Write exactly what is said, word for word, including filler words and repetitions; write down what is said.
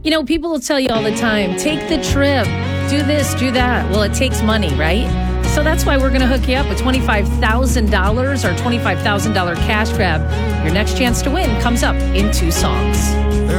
You know, people will tell you all the time, take the trip, do this, do that. Well, it takes money, right? So that's why we're going to hook you up with twenty-five thousand dollars or twenty-five thousand dollars cash grab. Your next chance to win comes up in two songs.